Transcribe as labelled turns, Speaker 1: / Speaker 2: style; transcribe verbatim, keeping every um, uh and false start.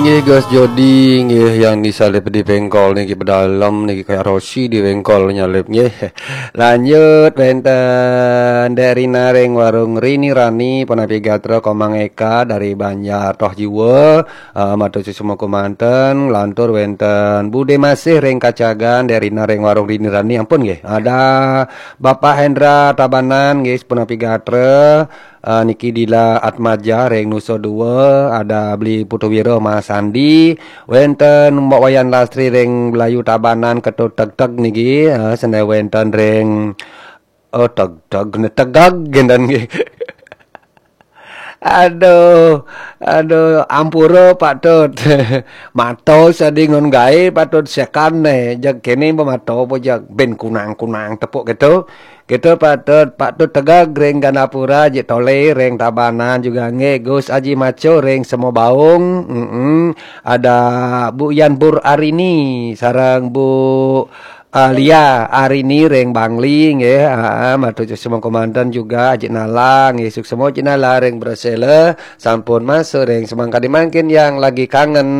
Speaker 1: nggih Gus Jody nggih yang disalip di bengkol niki pedalam niki kayak Rosi di bengkol nyalip nggih. Lanjut benten dari nareng warung Rini Rani Panapigatra Komang Eka dari Banjar Toh Jiwa uh, matur semua kumanten lantur wenten Bude Masih Reng Kacagan dari nareng warung Rini Rani ampun nggih. Ada Bapak Hendra Tabanan nggih Panapigatra Uh, Niki Dila Atmaja Reng Nuso dua ada beli Putuwiro Mas Sandi wenten Mbak Wayan Lastri Reng Belayu Tabanan Ketut Teg-teg niki uh, sene wenten Reng oh teg-teg tegag gendan nggih. Aduh, aduh, ampuro patut mato sadingon gae patut sekane jag kene pemato po jag ben kunang-kunang tepuk gitu. Gitu patut patut tegak reng Ganapura je tole reng Tabanan juga nge Gus Aji Maco reng Semo Baung. Mm -mm. Ada Bu Yan Pur Arini sarang Bu Uh, Lia Arini Reng Bangli nggih heeh matur semua komandan juga Ajik Nalang nggih semua Cina Reng Brasile sampun masuk reng semangka dimangkin yang lagi kangen